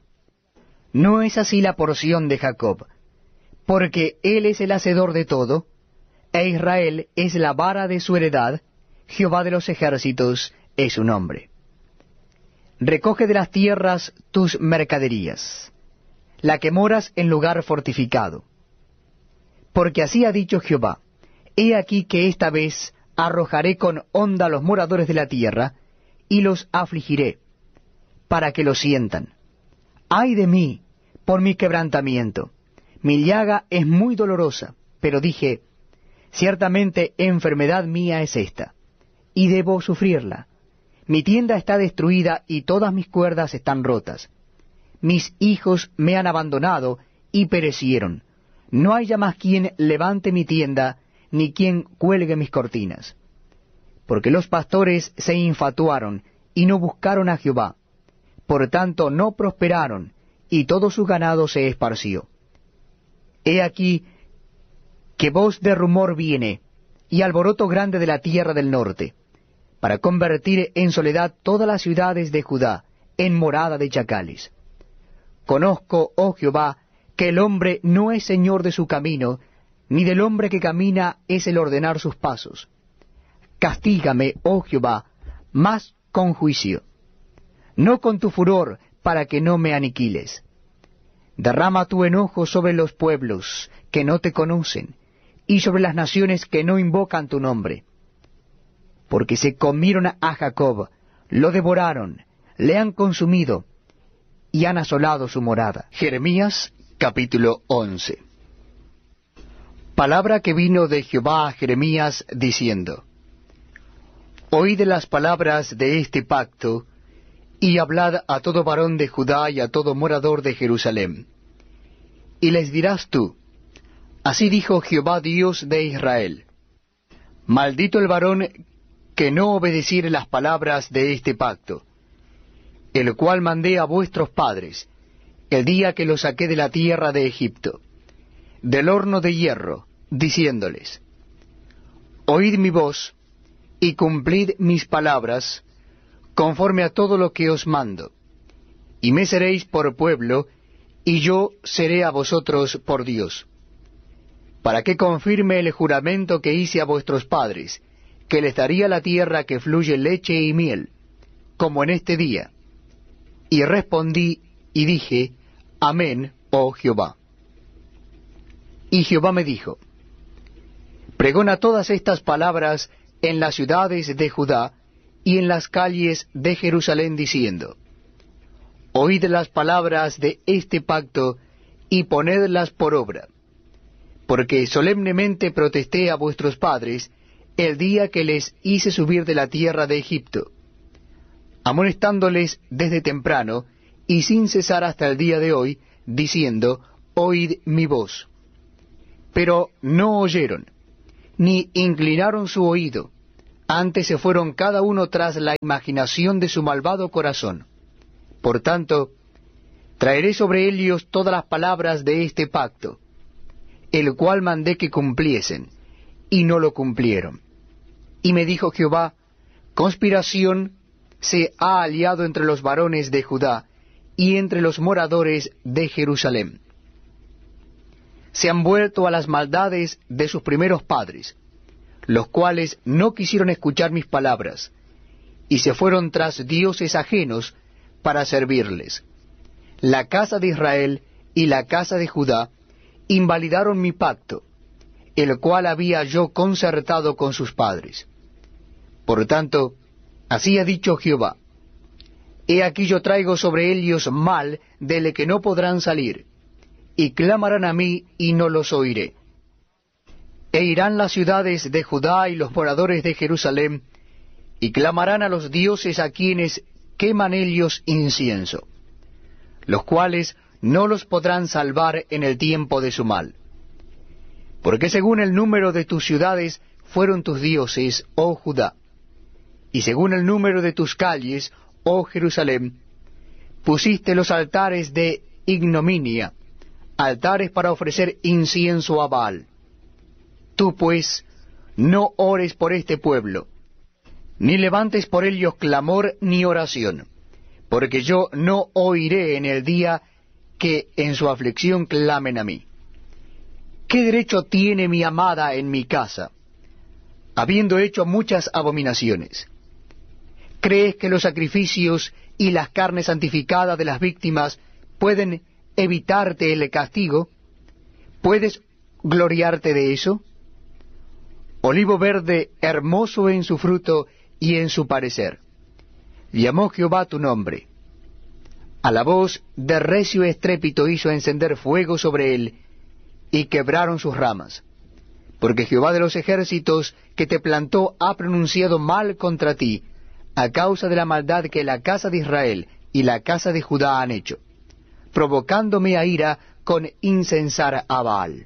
No es así la porción de Jacob, porque él es el hacedor de todo, e Israel es la vara de su heredad, Jehová de los ejércitos es su nombre. Recoge de las tierras tus mercaderías, la que moras en lugar fortificado. Porque así ha dicho Jehová: he aquí que esta vez arrojaré con honda a los moradores de la tierra, y los afligiré, para que lo sientan. ¡Ay de mí, por mi quebrantamiento! Mi llaga es muy dolorosa, pero dije: ciertamente enfermedad mía es esta, y debo sufrirla. Mi tienda está destruida y todas mis cuerdas están rotas. Mis hijos me han abandonado y perecieron. No hay ya más quien levante mi tienda, ni quien cuelgue mis cortinas. Porque los pastores se infatuaron y no buscaron a Jehová. Por tanto no prosperaron, y todo su ganado se esparció. He aquí que voz de rumor viene, y alboroto grande de la tierra del norte, para convertir en soledad todas las ciudades de Judá, en morada de chacales. Conozco, oh Jehová, que el hombre no es señor de su camino, ni del hombre que camina es el ordenar sus pasos. Castígame, oh Jehová, mas con juicio, no con tu furor, para que no me aniquiles. Derrama tu enojo sobre los pueblos que no te conocen, y sobre las naciones que no invocan tu nombre. Porque se comieron a Jacob, lo devoraron, le han consumido, y han asolado su morada. Jeremías capítulo 11. Palabra que vino de Jehová a Jeremías diciendo: oíd las palabras de este pacto, y hablad a todo varón de Judá y a todo morador de Jerusalén. Y les dirás tú: así dijo Jehová Dios de Israel: maldito el varón que no obedeciere las palabras de este pacto, el cual mandé a vuestros padres, el día que los saqué de la tierra de Egipto, del horno de hierro, diciéndoles: oíd mi voz, y cumplid mis palabras, conforme a todo lo que os mando, y me seréis por pueblo, y yo seré a vosotros por Dios, para que confirme el juramento que hice a vuestros padres, que les daría la tierra que fluye leche y miel, como en este día. Y respondí y dije: Amén, oh Jehová. Y Jehová me dijo: pregona todas estas palabras en las ciudades de Judá y en las calles de Jerusalén, diciendo: oíd las palabras de este pacto y ponedlas por obra, porque solemnemente protesté a vuestros padres el día que les hice subir de la tierra de Egipto, amonestándoles desde temprano y sin cesar hasta el día de hoy, diciendo: oíd mi voz. Pero no oyeron, ni inclinaron su oído, antes se fueron cada uno tras la imaginación de su malvado corazón. Por tanto, traeré sobre ellos todas las palabras de este pacto, el cual mandé que cumpliesen, y no lo cumplieron. Y me dijo Jehová, conspiración se ha aliado entre los varones de Judá y entre los moradores de Jerusalén. Se han vuelto a las maldades de sus primeros padres, los cuales no quisieron escuchar mis palabras, y se fueron tras dioses ajenos para servirles. La casa de Israel y la casa de Judá invalidaron mi pacto, el cual había yo concertado con sus padres. Por tanto, así ha dicho Jehová, he aquí yo traigo sobre ellos mal del que no podrán salir, y clamarán a mí y no los oiré. E irán las ciudades de Judá y los moradores de Jerusalén, y clamarán a los dioses a quienes queman ellos incienso, los cuales no los podrán salvar en el tiempo de su mal. Porque según el número de tus ciudades fueron tus dioses, oh Judá, y según el número de tus calles, oh Jerusalén, pusiste los altares de ignominia, altares para ofrecer incienso a Baal. Tú pues, no ores por este pueblo, ni levantes por ellos clamor ni oración, porque yo no oiré en el día que en su aflicción clamen a mí. ¿Qué derecho tiene mi amada en mi casa, habiendo hecho muchas abominaciones? ¿Crees que los sacrificios y las carnes santificadas de las víctimas pueden evitarte el castigo? ¿Puedes gloriarte de eso? Olivo verde, hermoso en su fruto y en su parecer. Llamó Jehová tu nombre. A la voz de recio estrépito hizo encender fuego sobre él, y quebraron sus ramas. Porque Jehová de los ejércitos que te plantó ha pronunciado mal contra ti, a causa de la maldad que la casa de Israel y la casa de Judá han hecho, provocándome a ira con incensar a Baal.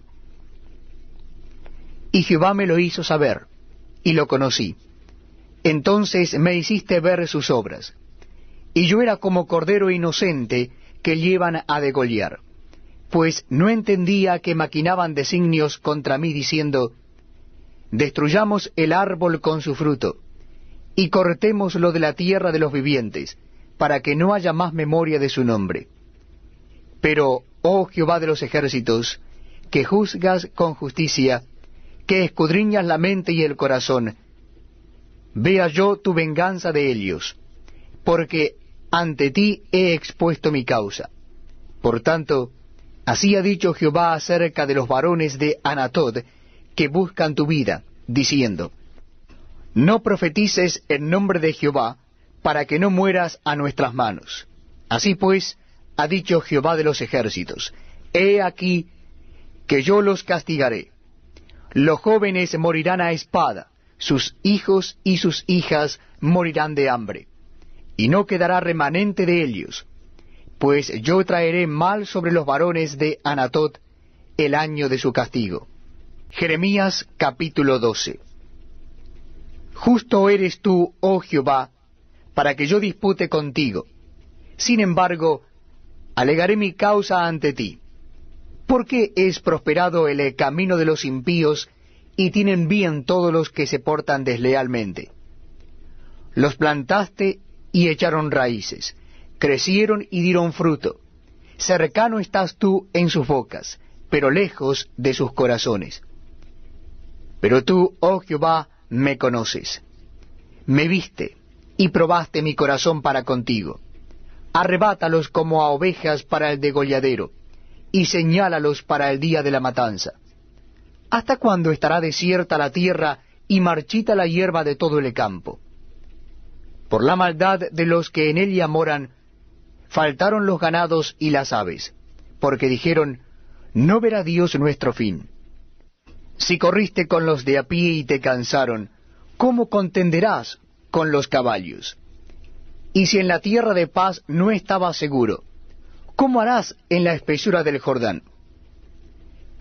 Y Jehová me lo hizo saber, y lo conocí. Entonces me hiciste ver sus obras. Y yo era como cordero inocente que llevan a degollar, pues no entendía que maquinaban designios contra mí, diciendo, destruyamos el árbol con su fruto, y cortémoslo de la tierra de los vivientes, para que no haya más memoria de su nombre. Pero, oh Jehová de los ejércitos, que juzgas con justicia, que escudriñas la mente y el corazón, vea yo tu venganza de ellos, porque ante ti he expuesto mi causa. Por tanto, así ha dicho Jehová acerca de los varones de Anatot, que buscan tu vida, diciendo, no profetices en nombre de Jehová, para que no mueras a nuestras manos. Así pues, ha dicho Jehová de los ejércitos, he aquí que yo los castigaré. Los jóvenes morirán a espada, sus hijos y sus hijas morirán de hambre, y no quedará remanente de ellos, pues yo traeré mal sobre los varones de Anatot el año de su castigo. Jeremías capítulo 12. Justo eres tú, oh Jehová, para que yo dispute contigo. Sin embargo, alegaré mi causa ante ti. ¿Por qué es prosperado el camino de los impíos y tienen bien todos los que se portan deslealmente? Los plantaste y echaron raíces, crecieron y dieron fruto. Cercano estás tú en sus bocas, pero lejos de sus corazones. Pero tú, oh Jehová, me conoces. Me viste y probaste mi corazón para contigo. Arrebátalos como a ovejas para el degolladero, y señálalos para el día de la matanza. ¿Hasta cuándo estará desierta la tierra y marchita la hierba de todo el campo? Por la maldad de los que en ella moran, faltaron los ganados y las aves, porque dijeron, no verá Dios nuestro fin. Si corriste con los de a pie y te cansaron, ¿cómo contenderás con los caballos? Y si en la tierra de paz no estabas seguro, ¿cómo harás en la espesura del Jordán?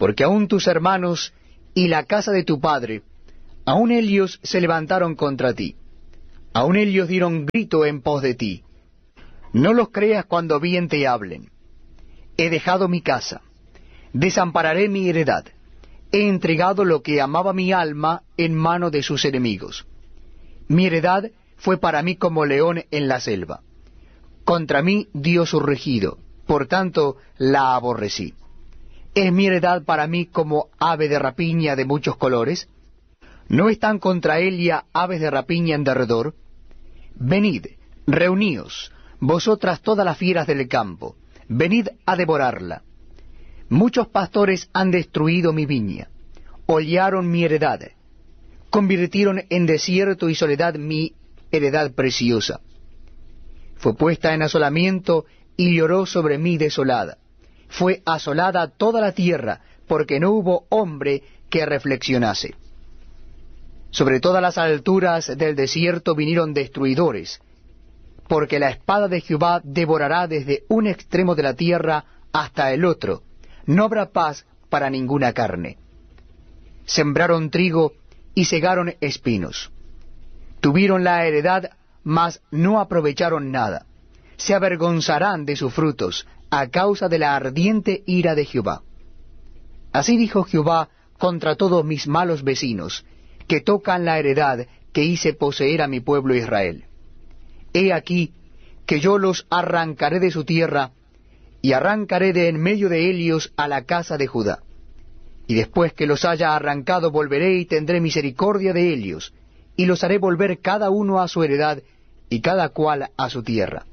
porque aun tus hermanos y la casa de tu padre, aun ellos se levantaron contra ti, aun ellos dieron grito en pos de ti. No los creas cuando bien te hablen. He dejado mi casa, desampararé mi heredad, he entregado lo que amaba mi alma en mano de sus enemigos. Mi heredad fue para mí como león en la selva. Contra mí dio su rugido, por tanto la aborrecí. ¿Es mi heredad para mí como ave de rapiña de muchos colores? ¿No están contra ella aves de rapiña en derredor? Venid, reuníos, vosotras todas las fieras del campo, venid a devorarla. Muchos pastores han destruido mi viña, hollaron mi heredad, convirtieron en desierto y soledad mi heredad preciosa. Fue puesta en asolamiento y lloró sobre mí desolada. Fue asolada toda la tierra, porque no hubo hombre que reflexionase. Sobre todas las alturas del desierto vinieron destruidores, porque la espada de Jehová devorará desde un extremo de la tierra hasta el otro. No habrá paz para ninguna carne. Sembraron trigo y segaron espinos. Tuvieron la heredad, mas no aprovecharon nada. Se avergonzarán de sus frutos, a causa de la ardiente ira de Jehová. Así dijo Jehová contra todos mis malos vecinos, que tocan la heredad que hice poseer a mi pueblo Israel. He aquí que yo los arrancaré de su tierra, y arrancaré de en medio de ellos a la casa de Judá. Y después que los haya arrancado volveré y tendré misericordia de ellos, y los haré volver cada uno a su heredad, y cada cual a su tierra.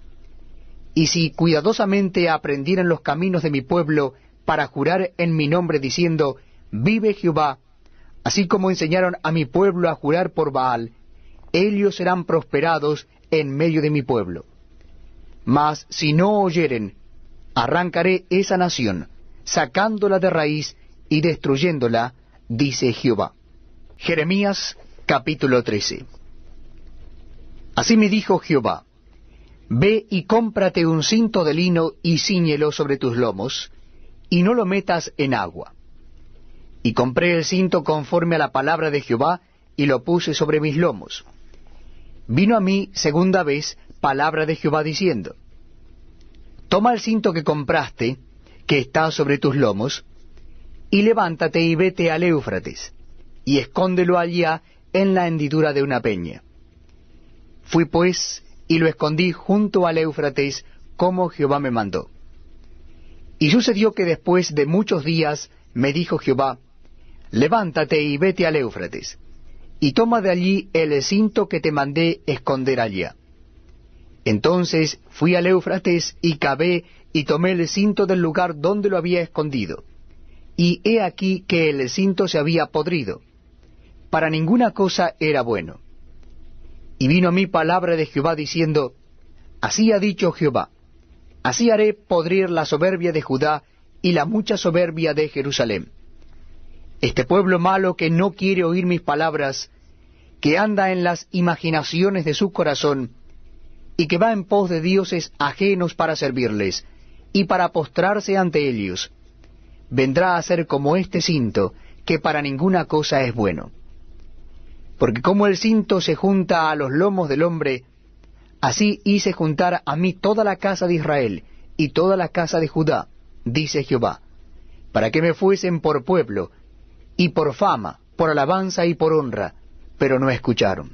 Y si cuidadosamente aprendieran los caminos de mi pueblo, para jurar en mi nombre diciendo, vive Jehová, así como enseñaron a mi pueblo a jurar por Baal, ellos serán prosperados en medio de mi pueblo. Mas si no oyeren, arrancaré esa nación, sacándola de raíz y destruyéndola, dice Jehová. Jeremías capítulo 13. Así me dijo Jehová, ve y cómprate un cinto de lino y cíñelo sobre tus lomos, y no lo metas en agua. Y compré el cinto conforme a la palabra de Jehová, y lo puse sobre mis lomos. Vino a mí segunda vez palabra de Jehová diciendo, toma el cinto que compraste, que está sobre tus lomos, y levántate y vete al Éufrates, y escóndelo allá en la hendidura de una peña. Fui pues, y lo escondí junto al Éufrates, como Jehová me mandó. Y sucedió que después de muchos días me dijo Jehová, levántate y vete al Éufrates, y toma de allí el cinto que te mandé esconder allá. Entonces fui al Éufrates y cavé y tomé el cinto del lugar donde lo había escondido. Y he aquí que el cinto se había podrido. Para ninguna cosa era bueno. Y vino a mí palabra de Jehová diciendo, así ha dicho Jehová, así haré podrir la soberbia de Judá y la mucha soberbia de Jerusalén. Este pueblo malo que no quiere oír mis palabras, que anda en las imaginaciones de su corazón, y que va en pos de dioses ajenos para servirles, y para postrarse ante ellos, vendrá a ser como este cinto, que para ninguna cosa es bueno. Porque como el cinto se junta a los lomos del hombre, así hice juntar a mí toda la casa de Israel, y toda la casa de Judá, dice Jehová, para que me fuesen por pueblo, y por fama, por alabanza y por honra, pero no escucharon.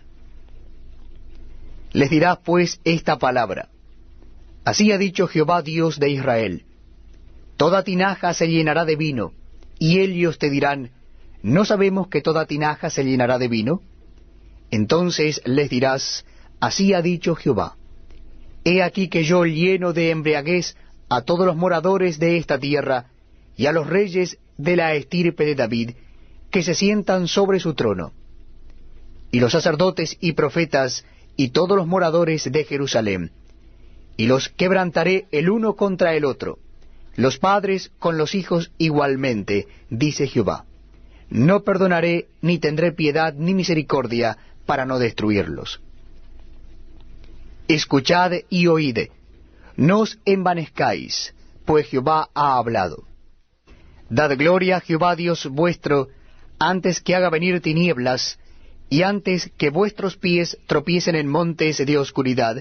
Les dirás pues esta palabra, así ha dicho Jehová Dios de Israel, toda tinaja se llenará de vino, y ellos te dirán, ¿no sabemos que toda tinaja se llenará de vino? Entonces les dirás, así ha dicho Jehová, he aquí que yo lleno de embriaguez a todos los moradores de esta tierra, y a los reyes de la estirpe de David, que se sientan sobre su trono, y los sacerdotes y profetas, y todos los moradores de Jerusalén, y los quebrantaré el uno contra el otro, los padres con los hijos igualmente, dice Jehová. No perdonaré, ni tendré piedad ni misericordia, para no destruirlos. Escuchad y oíd, no os envanezcáis, pues Jehová ha hablado. Dad gloria a Jehová Dios vuestro, antes que haga venir tinieblas, y antes que vuestros pies tropiecen en montes de oscuridad,